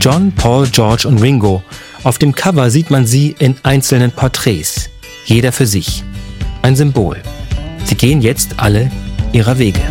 John, Paul, George und Ringo. Auf dem Cover sieht man sie in einzelnen Porträts. Jeder für sich. Ein Symbol. Sie gehen jetzt alle ihrer Wege.